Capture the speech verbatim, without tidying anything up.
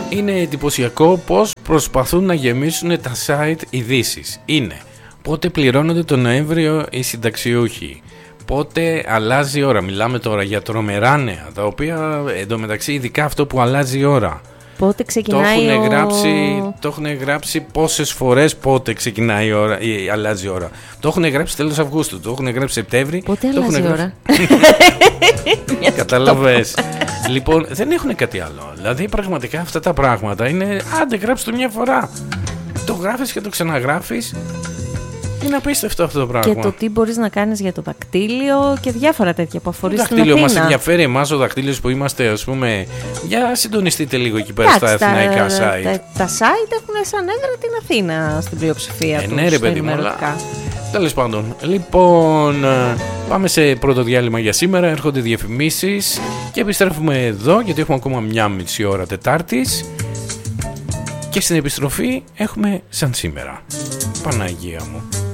Είναι εντυπωσιακό πως προσπαθούν να γεμίσουν τα site ειδήσεις. Είναι πότε πληρώνονται τον Νοέμβριο οι συνταξιούχοι, πότε αλλάζει η ώρα. Μιλάμε τώρα για τρομερά νέα, τα οποία εντωμεταξύ ειδικά αυτό που αλλάζει η ώρα. Πότε ξεκινάει το έχουν ο... γράψει, το έχουν γράψει πόσες φορές πότε ξεκινάει η ώρα, ή αλλάζει η ώρα. Το έχουν γράψει τέλος Αυγούστου, το έχουν γράψει Σεπτέμβρη. Πότε το αλλάζει η ώρα. Κατάλαβες. Λοιπόν, δεν έχουν κάτι άλλο. Δηλαδή πραγματικά αυτά τα πράγματα είναι, άντε γράψτε το μια φορά. Το γράφεις και το ξαναγράφεις. Είναι απίστευτο αυτό το πράγμα. Και το τι μπορείς να κάνεις για το δακτύλιο και διάφορα τέτοια που αφορούν στην Αθήνα. Το δακτύλιο μας ενδιαφέρει εμάς ο δακτύλιος που είμαστε, ας πούμε. Για συντονιστείτε λίγο εκεί πέρα στα αθηναϊκά τα, site. Τα, τα site έχουν σαν έδρα την Αθήνα στην πλειοψηφία ε, τους. Ναι, ρε παιδί μου, αλλά τέλος πάντων. Λοιπόν, πάμε σε πρώτο διάλειμμα για σήμερα. Έρχονται διαφημίσεις και επιστρέφουμε εδώ γιατί έχουμε ακόμα μια μισή ώρα Τετάρτης. Και στην επιστροφή έχουμε σαν σήμερα. Παναγία μου.